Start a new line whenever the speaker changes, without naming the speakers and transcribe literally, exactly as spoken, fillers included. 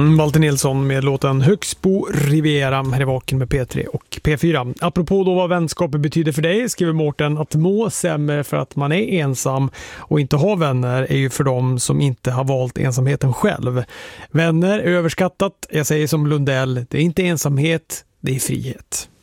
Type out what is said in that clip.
Mm, Walter Nilsson med låten Högsbo Riviera här i Vaken med P tre och P fyra. Apropå då vad vänskap betyder för dig, skriver Mårten, att må sämre för att man är ensam och inte har vänner är ju för dem som inte har valt ensamheten själv. Vänner är överskattat. Jag säger som Lundell, det är inte ensamhet, det är frihet.